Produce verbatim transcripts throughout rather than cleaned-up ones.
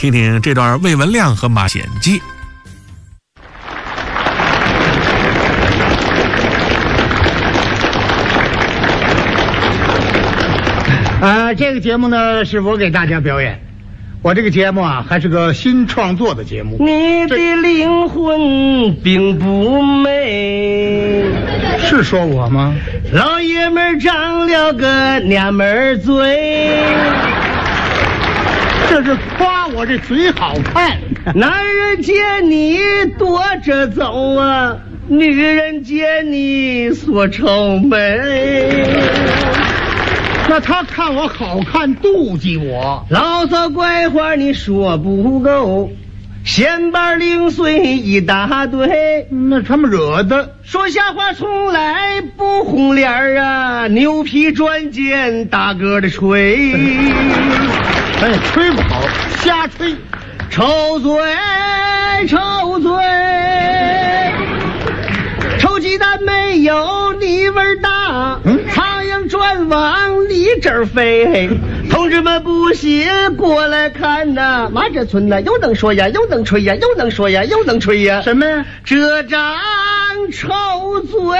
听听这段魏文亮和马显基。 呃，这个节目呢是我给大家表演。我这个节目啊，还是个新创作的节目。 你的灵魂并不美， 是说我吗？ 老爷们儿长了个娘们儿嘴， 这是夸我这嘴好看。 男人见你躲着走啊，女人见你锁愁眉。 那他看我好看，妒忌我， 牢骚怪话你说不够，闲板零碎一大堆， 那他们惹的。 说瞎话从来不红脸儿啊，牛皮转肩大个的吹， 哎，吹不好，瞎吹， 臭嘴臭嘴，臭鸡蛋没有你味儿大， 嗯， 苍蝇转往你这儿飞。同志们不信过来看呐，马这村呐又能说呀又能吹呀，又能说呀又能吹呀。 什么呀？ 这张臭嘴。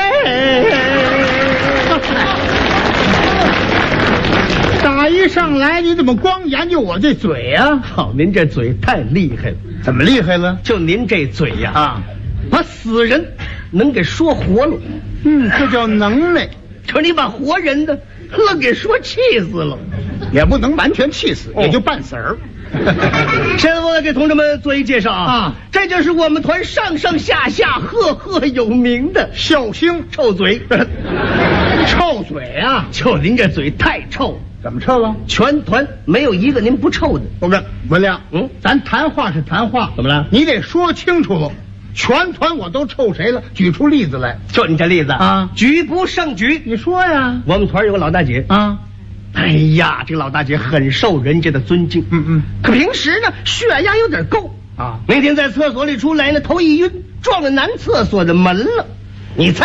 打一上来你怎么光研究我这嘴呀？ 好，您这嘴太厉害了。 怎么厉害了？ 就您这嘴呀啊， 把死人能给说活了。 嗯，这叫能耐。 可你把活人的愣给说气死了， 也不能完全气死， 哦、 也就半死儿。 现在我给同志们做一介绍啊， 啊这就是我们团上上下下赫赫有名的笑星臭嘴。 臭嘴啊！ 就您这嘴太臭。 怎么臭了？ 全团没有一个您不臭的。 不是文亮， 嗯， 咱谈话是谈话， 怎么了？ 你得说清楚了。全团我都臭谁了？举出例子来。 就你这例子啊， 举不胜举。 你说呀。 我们团有个老大姐啊， 哎呀，这个老大姐很受人家的尊敬。 嗯嗯。 可平时呢，血压有点高啊。 那天在厕所里出来呢，头一晕，撞了男厕所的门了。你猜